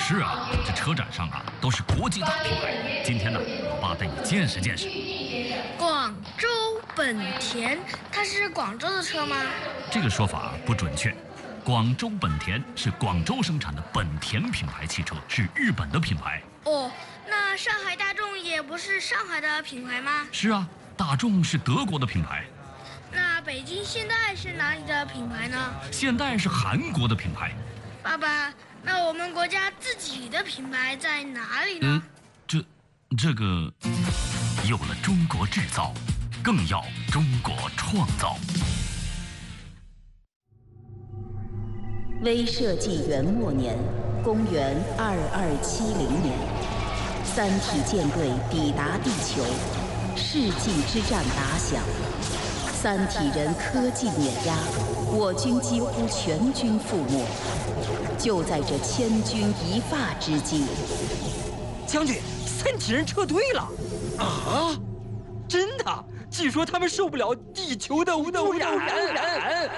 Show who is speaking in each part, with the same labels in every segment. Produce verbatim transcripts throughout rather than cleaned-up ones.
Speaker 1: 是啊，这车展上啊都是国际大品牌。今天呢，我爸带你见识见识。
Speaker 2: 广州本田，它是广州的车吗？
Speaker 1: 这个说法不准确。广州本田是广州生产的本田品牌汽车，是日本的品牌。
Speaker 2: 哦，那上海大众也不是上海的品牌吗？
Speaker 1: 是啊，大众是德国的品牌。
Speaker 2: 那北京现代是哪里的品牌呢？
Speaker 1: 现代是韩国的品牌。
Speaker 2: 爸爸，那我们国家自己的品牌在哪里呢？
Speaker 1: 嗯，这，这个，有了中国制造，更要中国创造。
Speaker 3: 微社纪元末年，公元二二七零年，三体舰队抵达地球，世纪之战打响。三体人科技碾压，我军几乎全军覆没。就在这千钧一发之际，
Speaker 4: 将军，三体人撤退了！啊，真的？据说他们受不了地球的污染。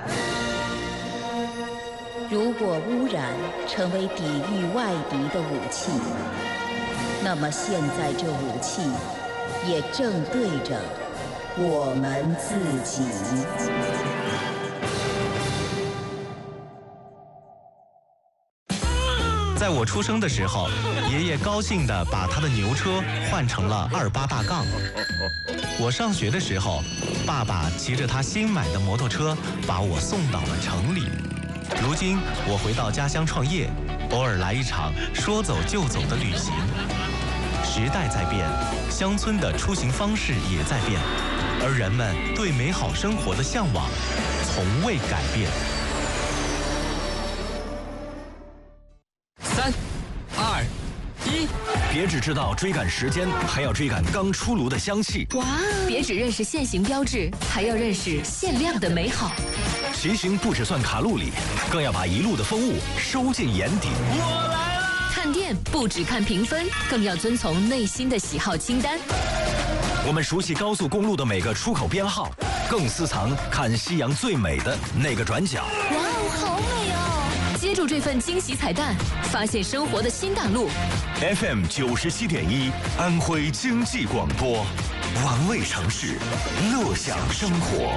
Speaker 3: 如果污染成为抵御外敌的武器，那么现在这武器也正对着我们自己。
Speaker 5: 在我出生的时候，爷爷高兴地把他的牛车换成了二八大杠。我上学的时候，爸爸骑着他新买的摩托车把我送到了城里。如今我回到家乡创业，偶尔来一场说走就走的旅行。时代在变，乡村的出行方式也在变，而人们对美好生活的向往从未改变。
Speaker 6: 三、二、一，别只知道追赶时间，还要追赶刚出炉的香气。
Speaker 7: 哇！别只认识限行标志，还要认识限量的美好。
Speaker 6: 骑行不只算卡路里，更要把一路的风物收进眼底。
Speaker 7: 我来了！看店不只看评分，更要遵从内心的喜好清单。
Speaker 6: 我们熟悉高速公路的每个出口编号，更私藏看夕阳最美的那个转角。
Speaker 7: 哇哦，好美哦！接住这份惊喜彩蛋，发现生活的新大陆。
Speaker 6: F M 九十七点一，安徽经济广播，玩味城市，乐享生活。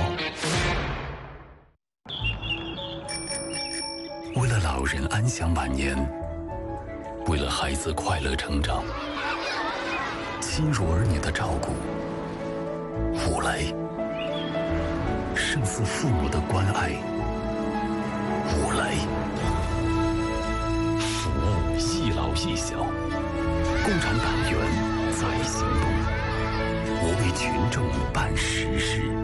Speaker 8: 为了老人安享晚年，为了孩子快乐成长，亲如儿女的照顾，五雷胜似父母的关爱。五雷服务细老细小，共产党员在行动，我为群众办实事。